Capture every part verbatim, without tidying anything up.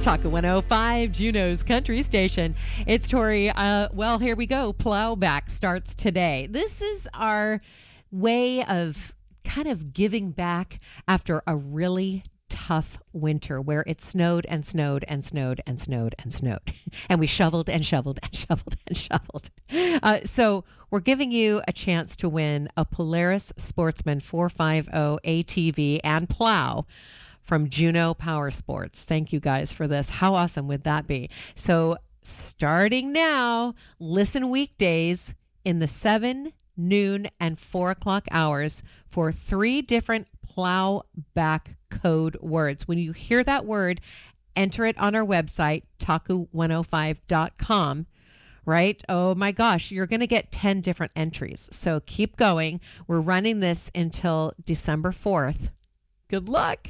Talk one oh five, Juneau's country station. It's Tori. Uh, well, here we go. Plowback starts today. This is our way of kind of giving back after a really tough winter where it snowed and snowed and snowed and snowed and snowed. And we shoveled and shoveled and shoveled and shoveled. Uh, so we're giving you a chance to win a Polaris Sportsman four fifty A T V and plow from Juneau Power Sports. Thank you guys for this. How awesome would that be? So starting now, listen weekdays in the seven, noon, and four o'clock hours for three different plow back code words. When you hear that word, enter it on our website, taku one oh five dot com. Right? Oh my gosh, you're going to get ten different entries. So keep going. We're running this until December fourth. Good luck.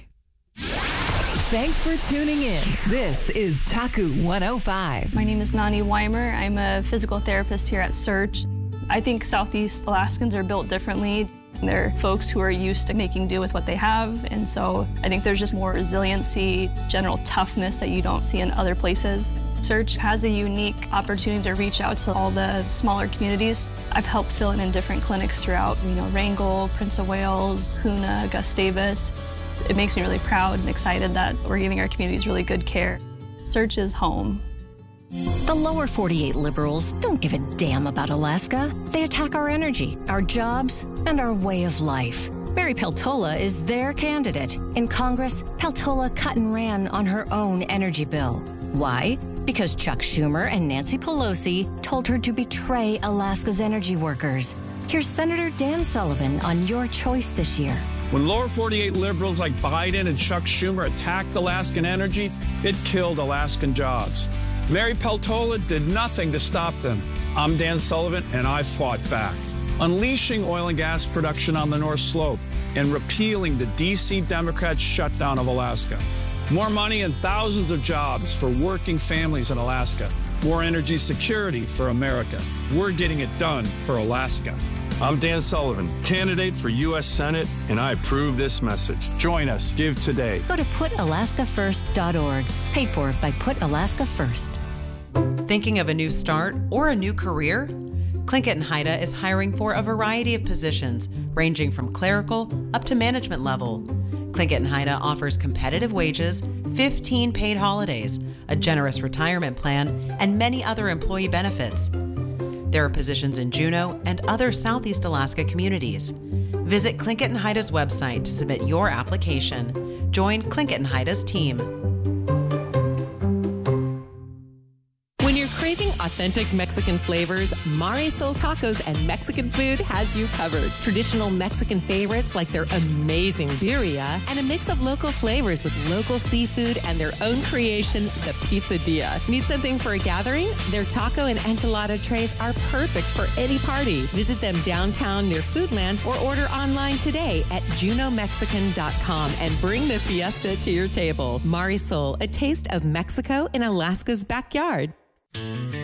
Thanks for tuning in. This is Taku one oh five. My name is Nani Weimer. I'm a physical therapist here at Search. I think Southeast Alaskans are built differently. They're folks who are used to making do with what they have, and so I think there's just more resiliency, general toughness that you don't see in other places. Search has a unique opportunity to reach out to all the smaller communities. I've helped fill in in different clinics throughout, you know, Wrangell, Prince of Wales, Hoonah, Gustavus. It makes me really proud and excited that we're giving our communities really good care. Search is home. The lower forty-eight liberals don't give a damn about Alaska. They attack our energy, our jobs, and our way of life. Mary Peltola is their candidate. In Congress, Peltola cut and ran on her own energy bill. Why? Because Chuck Schumer and Nancy Pelosi told her to betray Alaska's energy workers. Here's Senator Dan Sullivan on your choice this year. When lower forty-eight liberals like Biden and Chuck Schumer attacked Alaskan energy, it killed Alaskan jobs. Mary Peltola did nothing to stop them. I'm Dan Sullivan, and I fought back. Unleashing oil and gas production on the North Slope and repealing the D C Democrats' shutdown of Alaska. More money and thousands of jobs for working families in Alaska. More energy security for America. We're getting it done for Alaska. I'm Dan Sullivan, candidate for U S Senate, and I approve this message. Join us. Give today. Go to put alaska first dot org. Paid for by Put Alaska First. Thinking of a new start or a new career? Tlingit and Haida is hiring for a variety of positions, ranging from clerical up to management level. Tlingit and Haida offers competitive wages, fifteen paid holidays, a generous retirement plan, and many other employee benefits. There are positions in Juneau and other Southeast Alaska communities. Visit Tlingit and Haida's website to submit your application. Join Tlingit and Haida's team. When you're craving authentic Mexican flavors, Marisol Tacos and Mexican Food has you covered. Traditional Mexican favorites like their amazing birria and a mix of local flavors with local seafood and their own creation, the Pizzadilla. Need something for a gathering? Their taco and enchilada trays are perfect for any party. Visit them downtown near Foodland or order online today at juneau mexican dot com and bring the fiesta to your table. Marisol, a taste of Mexico in Alaska's backyard.